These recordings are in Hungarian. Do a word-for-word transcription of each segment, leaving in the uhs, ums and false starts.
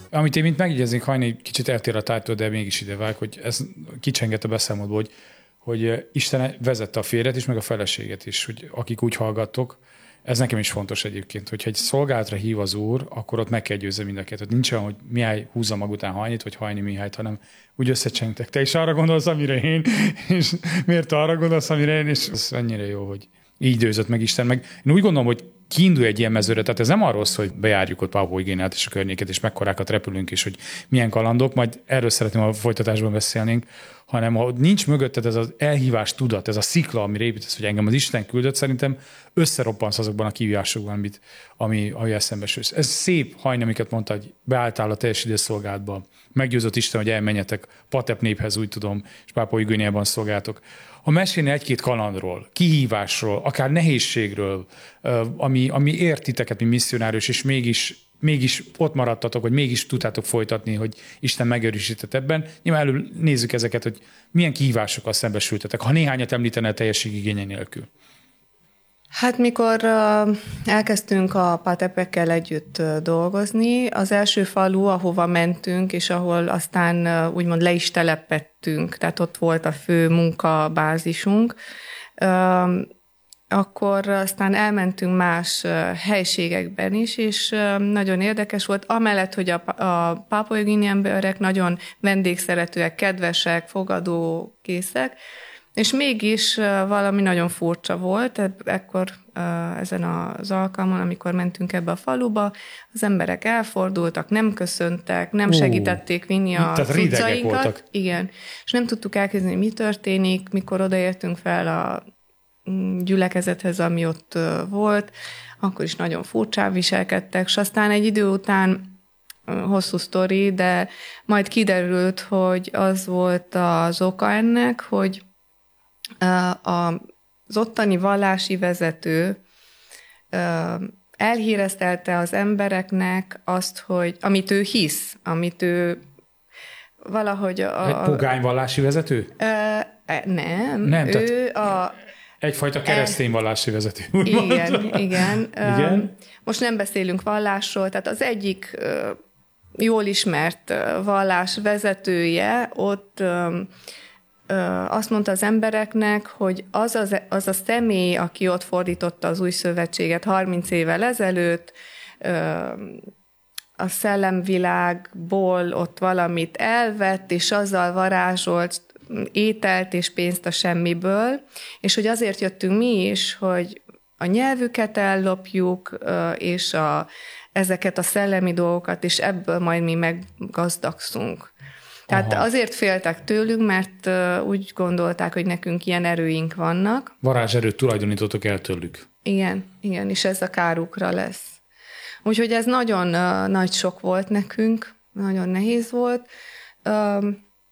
Amit én mint megjegyeznék, Hajni kicsit eltér a tájtól, de mégis ide vág, hogy ez kicsengett a beszámolóból, hogy, hogy Isten vezette a férjet is, meg a feleséget is, hogy akik úgy hallgattok, ez nekem is fontos egyébként, hogyha egy szolgálatra hív az Úr, akkor ott meg kell győzni mind a kettőt. Nincs olyan, hogy Mihály húzza mag után Hajnit, vagy Hajni Mihályt, hanem úgy összecsengtek. Te is arra gondolsz, amire én, és miért te arra gondolsz, amire én, és ez ennyire jó, hogy így győzött meg Isten. Meg én úgy gondolom, hogy kiindul egy ilyen mezőre, tehát ez nem arról szól, hogy bejárjuk ott Pápua Igéniát és a környéket, és mekkorákat repülünk, és hogy milyen kalandok, majd erről szeretném a folytatásban beszélnénk, hanem ha nincs mögötted ez az elhívás tudat, ez a szikla, amire építesz, hogy engem az Isten küldött, szerintem összeroppansz azokban a kihívásokban, amit, ami, ami eszembe sősz. Ez szép, Hajni, amiket mondta, hogy beálltál a teljes idő szolgálatba, meggyőzött Isten, hogy elmenjetek Patep néphez, úgy tudom, és Pápua Igéniában szolgáltok. Ha mesélni egy-két kalandról, kihívásról, akár nehézségről, ami, ami ért titeket, mint misszionárius, és mégis, mégis ott maradtatok, vagy mégis tudtátok folytatni, hogy Isten megerősített ebben. Nyilván elő nézzük ezeket, hogy milyen kihívásokkal szembesültetek, ha néhányat említene a teljesség igénye nélkül. Hát mikor uh, elkezdtünk a Patepekkel együtt uh, dolgozni, az első falu, ahova mentünk, és ahol aztán uh, úgymond le is telepettünk, tehát ott volt a fő munkabázisunk, uh, akkor aztán elmentünk más uh, helységekben is, és uh, nagyon érdekes volt, amellett, hogy a, a pápuai emberek nagyon vendégszeretőek, kedvesek, fogadókészek, és mégis valami nagyon furcsa volt, ekkor ezen az alkalmon, amikor mentünk ebbe a faluba, az emberek elfordultak, nem köszöntek, nem segítették vinni a cuccainkat. Igen, és nem tudtuk elképzelni, mi történik, mikor odaértünk fel a gyülekezethez, ami ott volt, akkor is nagyon furcsán viselkedtek, és aztán egy idő után hosszú sztori, de majd kiderült, hogy az volt az oka ennek, hogy az ottani vallási vezető elhíreztelte az embereknek azt, hogy amit ő hisz, amit ő valahogy... A, egy pogány vallási vezető? Nem, nem ő a... Egyfajta keresztény vallási vezető. Igen, igen. igen. Most nem beszélünk vallásról, tehát az egyik jól ismert vallás vezetője ott azt mondta az embereknek, hogy az, az, az a személy, aki ott fordította az új szövetséget harminc évvel ezelőtt, a szellemvilágból ott valamit elvett, és azzal varázsolt ételt és pénzt a semmiből, és hogy azért jöttünk mi is, hogy a nyelvüket ellopjuk, és a, ezeket a szellemi dolgokat, és ebből majd mi meggazdagszunk. Tehát Aha. azért féltek tőlünk, mert uh, úgy gondolták, hogy nekünk ilyen erőink vannak. Varázserőt tulajdonítottok el tőlük. Igen, igen, és ez a kárukra lesz. Úgyhogy ez nagyon uh, nagy sok volt nekünk, nagyon nehéz volt, uh,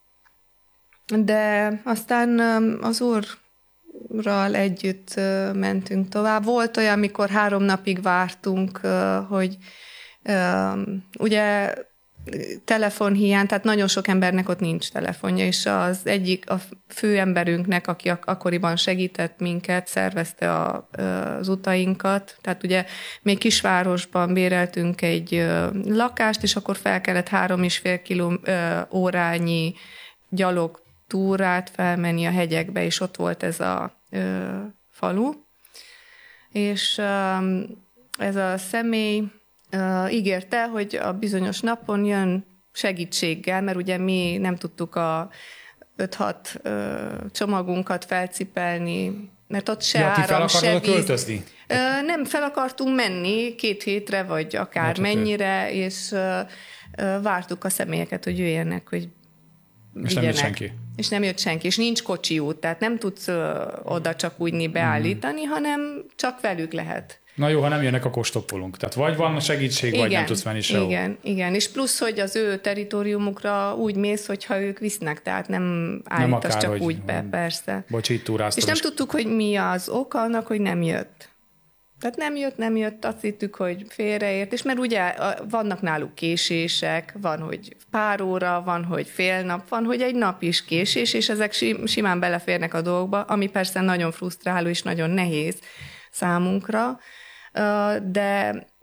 de aztán uh, az Úrral együtt uh, mentünk tovább. Volt olyan, amikor három napig vártunk, uh, hogy uh, ugye... telefonhiány, tehát nagyon sok embernek ott nincs telefonja, és az egyik, a fő emberünknek, aki akkoriban segített minket, szervezte a, az utainkat, tehát ugye még kisvárosban béreltünk egy lakást, és akkor fel kellett három és fél kiló órányi gyalog túrát felmenni a hegyekbe, és ott volt ez a ö, falu, és ö, ez a személy Uh, ígérte, hogy a bizonyos napon jön segítséggel, mert ugye mi nem tudtuk a öt-hat uh, csomagunkat felcipelni, mert ott se ja, áram, se víz. Költözni? Uh, nem, fel akartunk menni két hétre, vagy akár hát, mennyire, és uh, uh, vártuk a személyeket, hogy jöjjenek, hogy és nem jött senki. És nem jött senki, és nincs kocsi út, tehát nem tudsz uh, oda csak úgy beállítani, mm. hanem csak velük lehet. Na jó, ha nem jönnek, akkor stoppolunk. Tehát vagy van segítség, igen, vagy nem tudsz menni sehol. Igen, igen. És plusz, hogy az ő teritoriumukra úgy mész, hogyha ők visznek, tehát nem állítasz nem akár, csak úgy be, persze. Bocs, itt túráztad. És nem tudtuk, hogy mi az oka annak, hogy nem jött. Tehát nem jött, nem jött, azt hittük, hogy félreért, és mert ugye vannak náluk késések, van, hogy pár óra, van, hogy fél nap, van, hogy egy nap is késés, és ezek simán beleférnek a dolgokba, ami persze nagyon frusztráló és nagyon nehéz számunkra, de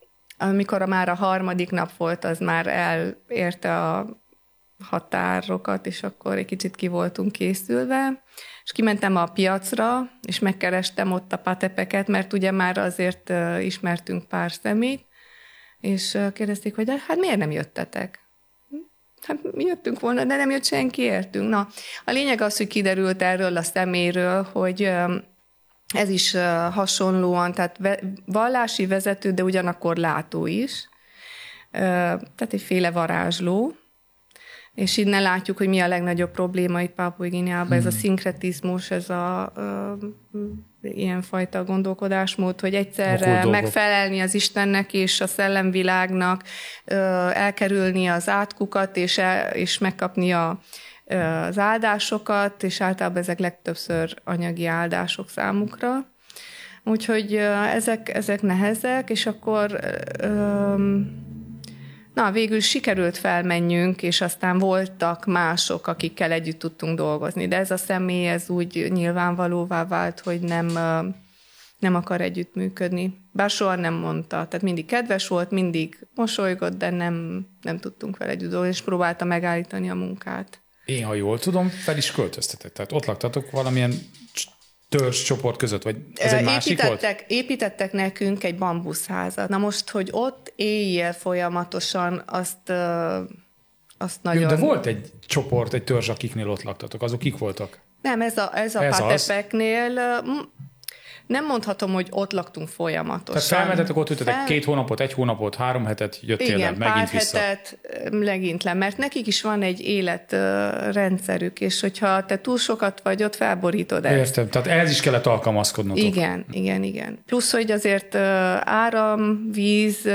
amikor a már a harmadik nap volt, az már elérte a határokat, és akkor egy kicsit ki voltunk készülve, és kimentem a piacra, és megkerestem ott a patepeket, mert ugye már azért ismertünk pár szemét, és kérdezték, hogy de hát miért nem jöttetek? Hát mi jöttünk volna, de nem jött senki, értünk. Na, a lényeg az, hogy kiderült erről a szeméről, hogy ez is hasonlóan, tehát vallási vezető, de ugyanakkor látó is. Tehát egyféle varázsló. És innen látjuk, hogy mi a legnagyobb probléma itt Pápua-Guineában, hmm. ez a szinkretizmus, ez a uh, ilyenfajta gondolkodásmód, hogy egyszerre megfelelni az Istennek és a szellemvilágnak, uh, elkerülni az átkukat, és, el, és megkapni a, uh, az áldásokat, és általában ezek legtöbbször anyagi áldások számukra. Úgyhogy uh, ezek, ezek nehezek, és akkor... Uh, Na, végül sikerült felmenjünk, és aztán voltak mások, akikkel együtt tudtunk dolgozni. De ez a személy, ez úgy nyilvánvalóvá vált, hogy nem, nem akar együttműködni. Bár soha nem mondta. Tehát mindig kedves volt, mindig mosolygott, de nem, nem tudtunk vele együtt dolgozni, és próbálta megállítani a munkát. Én, ha jól tudom, fel is költöztetek. Tehát ott laktatok valamilyen törzs csoport között, vagy ez egy másik volt? Építettek nekünk egy bambuszházat. Na most, hogy ott éjjel folyamatosan, azt, azt nagyon... Jó, de volt egy csoport, egy törzs, akiknél ott laktatok. Azok kik voltak? Nem, ez a, ez a ez patepeknél... Nem mondhatom, hogy ott laktunk folyamatosan. Tehát felmentetek, ott ültetek Fel... két hónapot, egy hónapot, három hetet, jöttél Igen, le, megint vissza. Igen, pár hetet megint le, mert nekik is van egy életrendszerük, és hogyha te túl sokat vagy, ott felborítod ezt. Értem, tehát ehhez is kellett alkalmazkodnotok. Igen, igen, igen. Plusz, hogy azért áram, víz,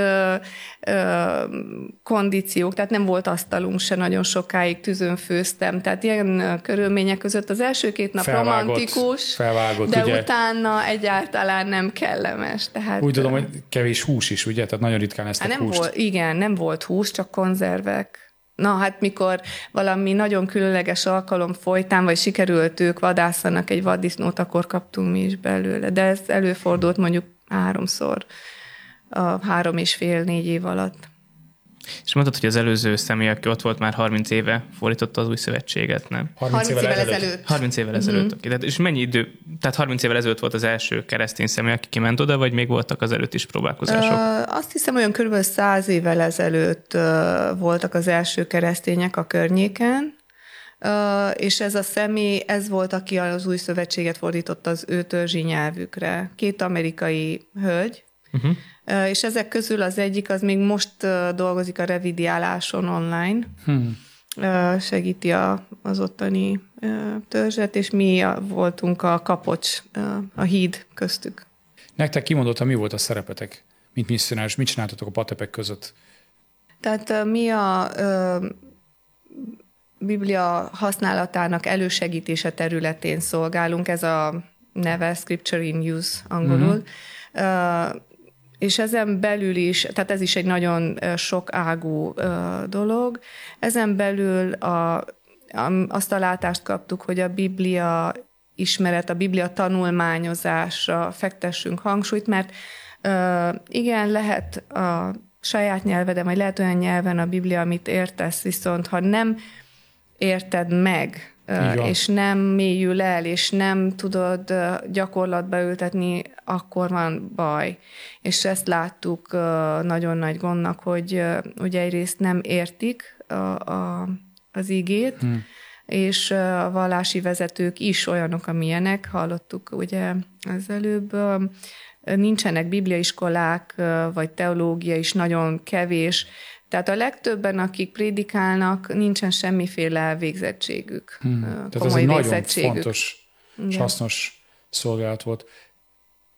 kondíciók, tehát nem volt asztalunk se nagyon sokáig, tűzön főztem, tehát ilyen körülmények között az első két nap felvágott, romantikus, felvágott, de ugye? Utána egyáltalán nem kellemes. Tehát, úgy tudom, hogy kevés hús is, ugye? Tehát nagyon ritkán esztek nem húst. Volt, igen, nem volt hús, csak konzervek. Na, hát mikor valami nagyon különleges alkalom folytán, vagy sikerült ők vadászanak egy vaddisznót, akkor kaptunk mi is belőle. De ez előfordult mondjuk háromszor, a három és fél, négy év alatt. És mondtad, hogy az előző személy, aki ott volt már harminc éve, fordította az új szövetséget, nem? harminc évvel ezelőtt. ezelőtt. harminc évvel ezelőtt. Mm-hmm. Tehát, és mennyi idő, tehát harminc évvel ezelőtt volt az első keresztény személy, aki kiment oda, vagy még voltak az előtt is próbálkozások? Uh, azt hiszem, olyan körülbelül száz évvel ezelőtt uh, voltak az első keresztények a környéken, uh, és ez a személy, ez volt, aki az új szövetséget fordította az ő törzsi nyelvükre. Két amerikai hölgy, uh-huh. És ezek közül az egyik, az még most dolgozik a revidiáláson online, hmm. segíti a, az ottani törzset, és mi voltunk a kapocs, a híd köztük. Nektek kimondottan mi volt a szerepetek, mint misszionáris? Mit csináltatok a patepek között? Tehát mi a ö, Biblia használatának elősegítése területén szolgálunk, ez a neve Scripture in Use angolul, uh-huh. És ezen belül is, tehát ez is egy nagyon sok ágú dolog, ezen belül a, azt a látást kaptuk, hogy a Biblia ismeret, a Biblia tanulmányozásra fektessünk hangsúlyt, mert igen, lehet a saját nyelveden, vagy lehet olyan nyelven a Biblia, amit értesz, viszont ha nem érted meg, igen. és nem mélyül el, és nem tudod gyakorlatba ültetni, akkor van baj. És ezt láttuk nagyon nagy gondnak, hogy ugye egyrészt nem értik a, a, az igét, hmm. és a vallási vezetők is olyanok, amilyenek, hallottuk ugye az előbb, nincsenek bibliaiskolák, vagy teológia is nagyon kevés. Tehát a legtöbben, akik prédikálnak, nincsen semmiféle végzettségük. Hmm. Tehát ez egy nagyon fontos és hasznos szolgálat volt.